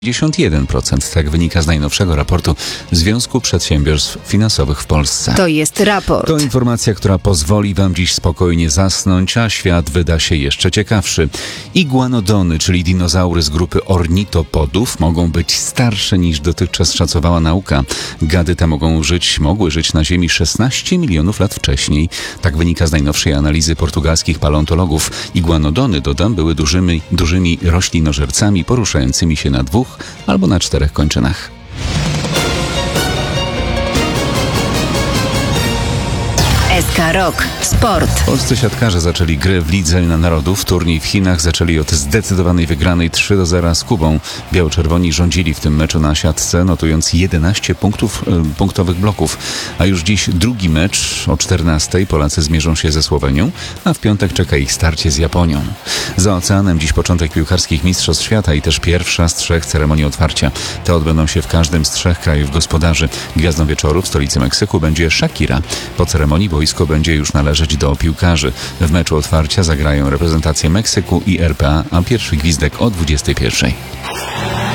51%. Tak wynika z najnowszego raportu Związku Przedsiębiorstw Finansowych w Polsce. To jest raport. To informacja, która pozwoli Wam dziś spokojnie zasnąć, a świat wyda się jeszcze ciekawszy. Iguanodony, czyli dinozaury z grupy ornitopodów, mogą być starsze niż dotychczas szacowała nauka. Gady te mogły żyć na Ziemi 16 milionów lat wcześniej. Tak wynika z najnowszej analizy portugalskich paleontologów. Iguanodony, dodam, były dużymi roślinożercami poruszającymi się na 2 albo na 4 kończynach. SK Rok. Sport. Polscy siatkarze zaczęli grę w Lidze Narodów. Turniej w Chinach zaczęli od zdecydowanej wygranej 3-0 z Kubą. Biało-czerwoni rządzili w tym meczu na siatce, notując 11 punktowych bloków. A już dziś drugi mecz o 14:00. Polacy zmierzą się ze Słowenią, a w piątek czeka ich starcie z Japonią. Za oceanem dziś początek piłkarskich mistrzostw świata i też pierwsza z 3 ceremonii otwarcia. Te odbędą się w każdym z 3 krajów gospodarzy. Gwiazdą wieczoru w stolicy Meksyku będzie Shakira. Po ceremonii boisko będzie już należeć do piłkarzy. W meczu otwarcia zagrają reprezentacje Meksyku i RPA, a pierwszy gwizdek o 21:00.